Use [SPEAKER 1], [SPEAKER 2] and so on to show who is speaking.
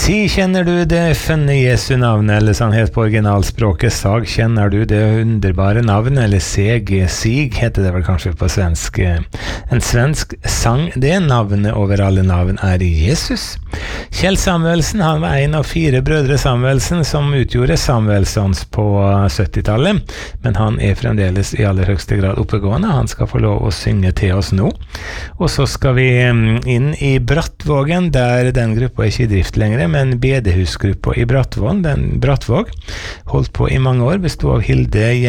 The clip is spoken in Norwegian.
[SPEAKER 1] Si, kjenner du det funne Jesu navn, eller som het på originalspråket, Sag, kjenner du det underbare navn, eller Seg, Sig, heter det vel kanskje på svensk. En svensk sang, det navnet over alle navn Jesus. Kjell Samuelsen, han var en av 4 brødre Samuelsen som utgjorde Samuelsons på 70-tallet, men han fremdeles i aller høyeste grad oppegående. Han skal få lov å synge til oss nå. Og så skal vi inn i Brattvågen, der den gruppa ikke i drift lenger, men bedehusgruppa i Brattvåg, holdt på i mange år, bestod av Hilde